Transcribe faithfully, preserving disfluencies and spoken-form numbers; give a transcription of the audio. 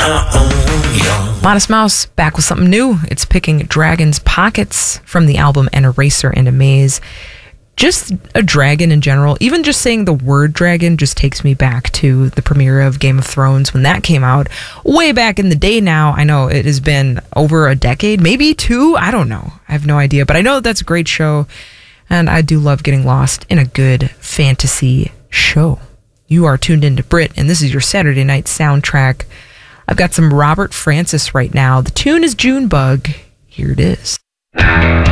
my own, yo. Modest Mouse back with something new. It's picking Dragon's Pockets from the album An Eraser and a Maze. Just a dragon in general, even just saying the word dragon just takes me back to the premiere of Game of Thrones when that came out way back in the day now. I know it has been over a decade, maybe two. I don't know. I have no idea, but I know that that's a great show, and I do love getting lost in a good fantasy show. You are tuned into Brit, and this is your Saturday night soundtrack. I've got some Robert Francis right now. The tune is Junebug. Here it is.